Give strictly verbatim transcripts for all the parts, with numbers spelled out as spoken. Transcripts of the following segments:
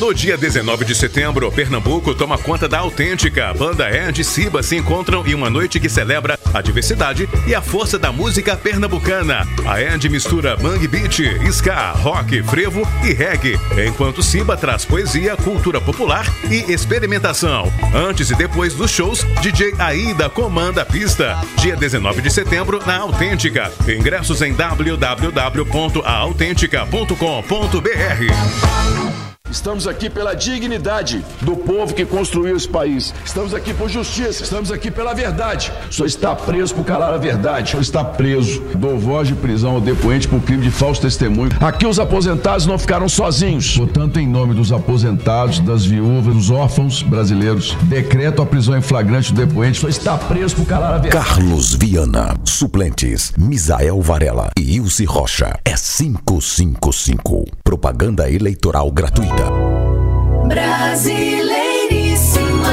No dia dezenove de setembro, Pernambuco toma conta da Autêntica. Banda Ed e Siba se encontram em uma noite que celebra a diversidade e a força da música pernambucana. A Ed mistura bang beat, ska, rock, frevo e reggae, enquanto Siba traz poesia, cultura popular e experimentação. Antes e depois dos shows, D J Aida comanda a pista. Dia dezenove de setembro na Autêntica. Ingressos em w w w ponto a autêntica ponto com ponto b r. Estamos aqui pela dignidade do povo que construiu esse país. Estamos aqui por justiça. Estamos aqui pela verdade. O senhor está preso por calar a verdade. O senhor está preso. Dou voz de prisão ao depoente por crime de falso testemunho. Aqui os aposentados não ficaram sozinhos. Portanto, em nome dos aposentados, das viúvas, dos órfãos brasileiros, decreto a prisão em flagrante do depoente. O senhor está preso por calar a verdade. Carlos Viana. Suplentes: Misael Varela e Ilse Rocha. É cinco cinco cinco. Propaganda eleitoral gratuita. Brasileiríssima.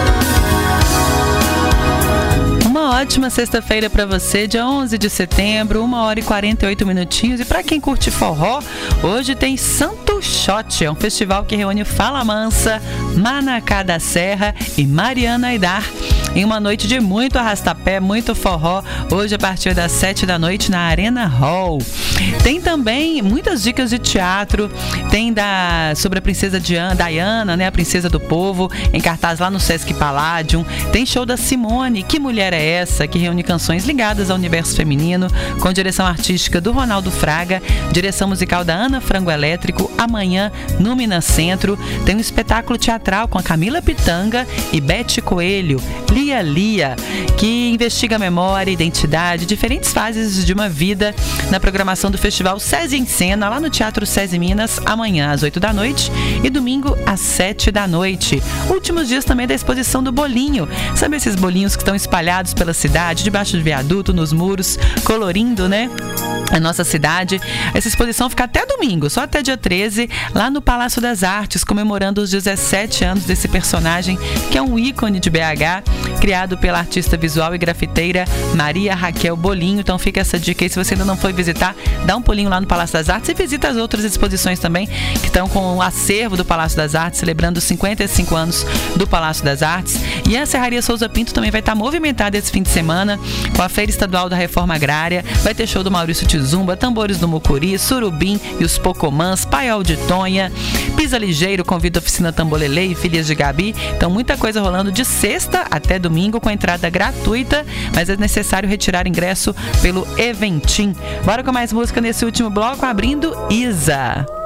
Uma ótima sexta-feira para você, dia onze de setembro, uma hora e quarenta e oito minutinhos. E para quem curte forró, hoje tem Santo Shot, é um festival que reúne Fala Mansa, Manacá da Serra e Mariana Aidar em uma noite de muito arrastapé, muito forró, hoje a partir das sete da noite na Arena Hall. Tem também muitas dicas de teatro, tem da, sobre a princesa Diana, né, a princesa do povo, em cartaz lá no Sesc Palladium. Tem show da Simone, Que Mulher é Essa?, que reúne canções ligadas ao universo feminino, com direção artística do Ronaldo Fraga, direção musical da Ana Frango Elétrico, amanhã no Minas Centro. Tem um espetáculo teatral com a Camila Pitanga e Bete Coelho, Lia Lia, que investiga a memória, identidade, diferentes fases de uma vida na programação do Festival SESI em Cena, lá no Teatro SESI Minas, amanhã às oito da noite e domingo às sete da noite. Últimos dias também da exposição do bolinho. Sabe esses bolinhos que estão espalhados pela cidade, debaixo do viaduto, nos muros, colorindo, né, a nossa cidade. Essa exposição fica até domingo, só até dia treze, lá no Palácio das Artes, comemorando os dezessete anos desse personagem, que é um ícone de B H, criado pela artista visual e grafiteira Maria Raquel Bolinho. Então fica essa dica aí, se você ainda não foi visitar, dá um pulinho lá no Palácio das Artes e visita as outras exposições também, que estão com o acervo do Palácio das Artes, celebrando os cinquenta e cinco anos do Palácio das Artes. E a Serraria Souza Pinto também vai estar movimentada esse fim de semana, com a Feira Estadual da Reforma Agrária. Vai ter show do Maurício Tizumba, Tambores do Mucuri, Surubim e os Pocomãs, Paiol de Tonha, Pisa Ligeiro, convida a Oficina Tambolelê e Filhas de Gabi. Então muita coisa rolando de sexta até domingo, com entrada gratuita, mas é necessário retirar ingresso pelo Eventim. Bora com mais música nesse último bloco, abrindo Isa.